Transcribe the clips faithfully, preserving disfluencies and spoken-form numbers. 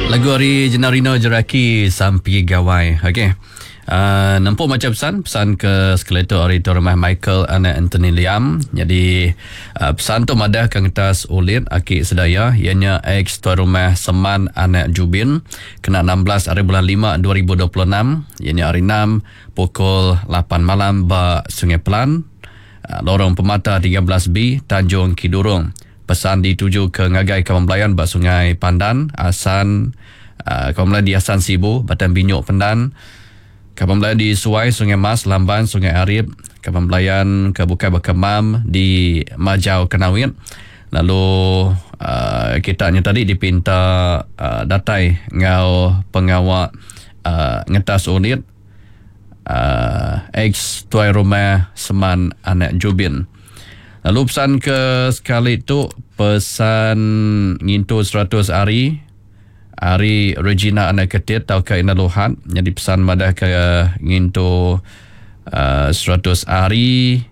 Lagu original Rino Jeraki Sampi Gawai. Okey. Uh, nampak macam pesan pesan ke skeletor hari tu rumah Michael anak Anthony Liam. Jadi uh, pesan tu madah ke ngetas ulit akik sedaya ianya ex tuan rumah Seman anak Jubin kena enam belas hari bulan lima dua ribu dua puluh enam ianya hari enam pukul lapan malam ba Sungai Pelan, uh, lorong Pemata tiga belas B Tanjung Kidurung. Pesan dituju ke ngagai Kawan Belayan ba Sungai Pandan, Asan uh, Kawan Belayan di Asan Sibu, Batan Binyuk Pendan, Kawan Belayan di Suai Sungai Mas, Lamban Sungai Arif, Kawan Belayan ke Bukai Berkemam di Majau Kenawit. Lalu uh, kitanya tadi dipinta uh, datai ngau pengawal uh, ngetas unit uh, ex tuai rumah Seman anak Jubin. Lalu pesan ke sekali tu pesan ngintu seratus hari hari Regina anak Ketit tau ke Ina Luhat. Jadi pesan madah ke ngintu uh, seratus hari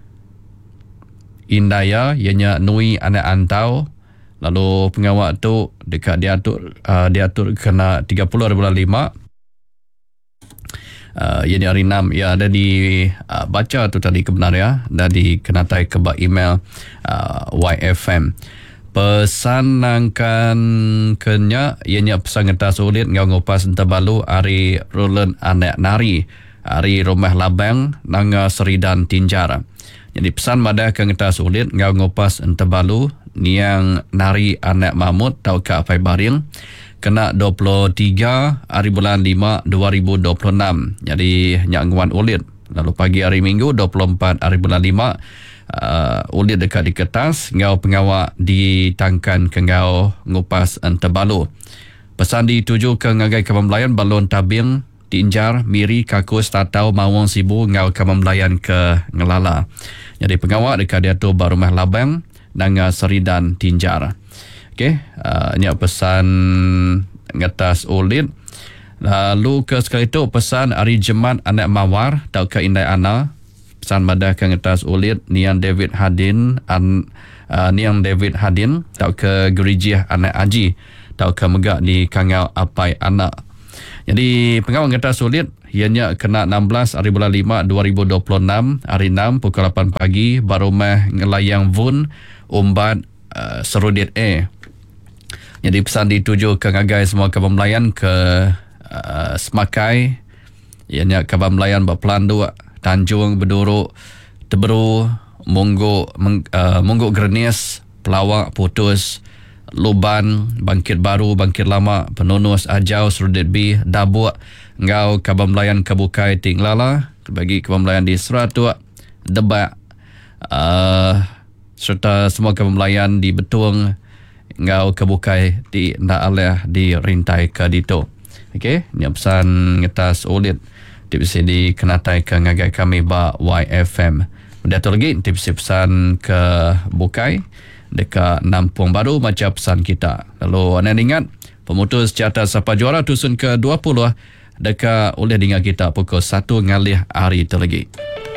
Indaya ianya Nui anak Antau. Lalu pengawal tu dekat diatur uh, diatur kena tiga puluh hari bulan lima. Uh, ia ni hari enam ia ada di uh, baca tu tadi kebenar ya dan dikenatai ke bak email uh, Y F M. Pesan nangkan kenya ianya pesan ngetas ulit ngau ngopas Entabalu hari Roland anak nari hari Rumah Labang nanga Seridan Tinjar. Jadi pesan madah ke ngetas ulit ngau ngopas Entabalu niang nari anak Mahmud tau ke Apai Baring kena dua puluh tiga hari bulan lima dua ribu dua puluh enam. Jadi nyangguan ulit. Lalu pagi hari Minggu dua puluh empat hari bulan lima uh, ulit dekat di kertas ngau pengawal ditangkan ke ngau ngupas Entabalu. Pesan dituju ke ngagai Kawan Belayan Balon Tabing Tinjar Miri Kakus Tatau Mawang Sibu ngau Kawan Belayan ke Ngelala. Jadi pengawal dekat dia tu Rumah Labang Nanga Seridan Tinjar. Okey, uh, ini pesan ngatas ulit. Lalu ke sekali itu pesan Ari Jemat anak Mawar tau ke Indai Ana. Pesan madah ke ngatas ulit Niang David Hadin an, uh, Niang David Hadin tau ke Gerijih anak Aji tau ke Megak di Kangau Apai Anak. Jadi pengawal ngatas ulit ianya kena enam belas hari bulan lima dua ribu dua puluh enam hari enam pukul lapan pagi Barumah Ngelayang Vun Umbat uh, Serudit A. Jadi pesan dituju ke ngagai semua Kawan Belayan ke uh, Semakai ianya Kawan Belayan Berpelandu Tanjung Beduruk Teberu Mungguk uh, Mungguk Grenis Pelawak Putus Luban Bangkit Baru Bangkit Lama Penunus Ajau Serudit B Dabuk ngau Kawan Belayan Kebukai Tinglala bagi Kawan Belayan di Seratuk Debak uh, serta semua Kawan Belayan di Betung ngau Kebukai di Naaleh di Rintai ke Dito. Okey, ini pesan ngetas ulit tipsi di kenatai ke ngagai kami ba Y F M. Mudah tu lagi tipsi pesan ke Bukai dekat Nampung Baru macam pesan kita. Lalu anda ingat pemutus carta Sapa Juara tusun ke dua puluh dekat oleh dengar kita pukul satu ngalih hari tu lagi.